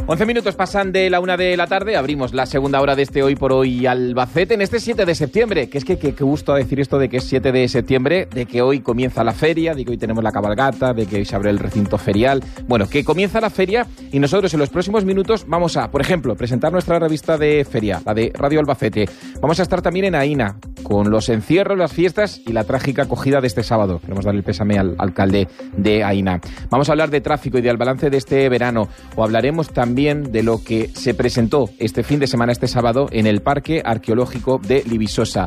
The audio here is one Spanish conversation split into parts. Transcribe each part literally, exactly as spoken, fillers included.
once minutos pasan de la una de la tarde, abrimos la segunda hora de este Hoy por Hoy Albacete en este siete de septiembre, que es que qué gusto decir esto de que es siete de septiembre, de que hoy comienza la feria, de que hoy tenemos la cabalgata, de que hoy se abre el recinto ferial. Bueno, que comienza la feria y nosotros en los próximos minutos vamos a, por ejemplo, presentar nuestra revista de feria, la de Radio Albacete. Vamos a estar también en Aína, con los encierros, las fiestas y la trágica acogida de este sábado. Queremos darle el pésame al alcalde de Aína. Vamos a hablar de tráfico y del balance de este verano, o hablaremos también de lo que se presentó este fin de semana, este sábado, en el Parque Arqueológico de Libisosa.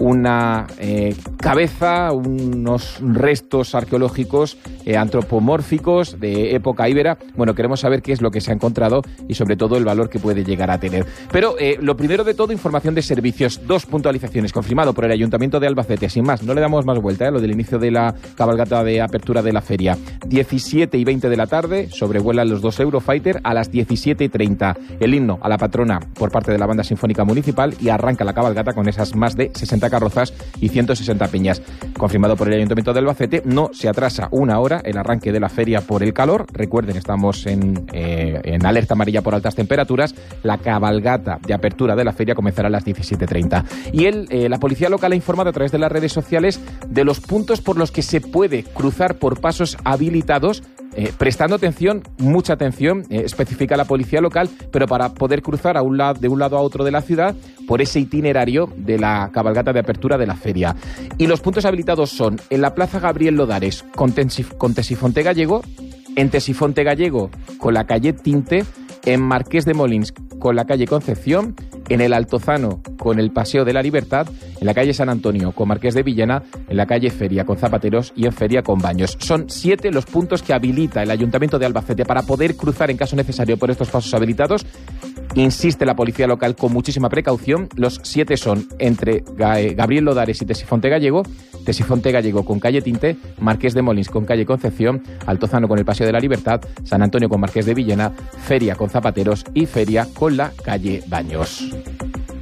Una eh, cabeza, unos restos arqueológicos eh, antropomórficos de época íbera. Bueno, queremos saber qué es lo que se ha encontrado y sobre todo el valor que puede llegar a tener. Pero eh, lo primero de todo, información de servicios. Dos puntualizaciones, confirmado por el Ayuntamiento de Albacete. Sin más, no le damos más vuelta, ¿eh? Lo del inicio de la cabalgata de apertura de la feria. diecisiete y veinte de la tarde, sobrevuelan los dos Eurofighter a las diecisiete y treinta. El himno a la patrona por parte de la Banda Sinfónica Municipal y arranca la cabalgata con esas más de sesenta carrozas y ciento sesenta peñas. Confirmado por el Ayuntamiento de Albacete, no se atrasa una hora el arranque de la feria por el calor. Recuerden, estamos en, eh, en alerta amarilla por altas temperaturas. La cabalgata de apertura de la feria comenzará a las diecisiete treinta. Y el, eh, la policía local ha informado a través de las redes sociales de los puntos por los que se puede cruzar por pasos habilitados. Eh, prestando atención, mucha atención, eh, especifica la policía local, pero para poder cruzar a un lado, de un lado a otro de la ciudad por ese itinerario de la cabalgata de apertura de la feria. Y los puntos habilitados son en la Plaza Gabriel Lodares con, Tensif- con Tesifonte Gallego, en Tesifonte Gallego con la calle Tinte, en Marqués de Molins con la calle Concepción, en el Altozano con el Paseo de la Libertad, en la calle San Antonio con Marqués de Villena, en la calle Feria con Zapateros y en Feria con Baños. Son siete los puntos que habilita el Ayuntamiento de Albacete para poder cruzar en caso necesario por estos pasos habilitados. Insiste la policía local con muchísima precaución. Los siete son entre Gabriel Lodares y Tesifonte Gallego, Tesifonte Gallego con calle Tinte, Marqués de Molins con calle Concepción, Altozano con el Paseo de la Libertad, San Antonio con Marqués de Villena, Feria con Zapateros y Feria con la calle Baños.